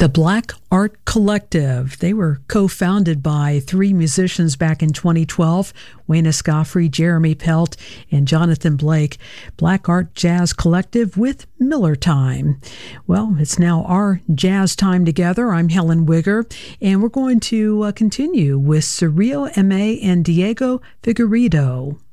The Black Art Collective. They were co-founded by three musicians back in 2012, Wayne Escoffery, Jeremy Pelt, and Jonathan Blake. Black Art Jazz Collective with Miller Time. Well, it's now our jazz time together. I'm Helen Wigger, and we're going to continue with Surreal M.A. and Diego Figueiredo.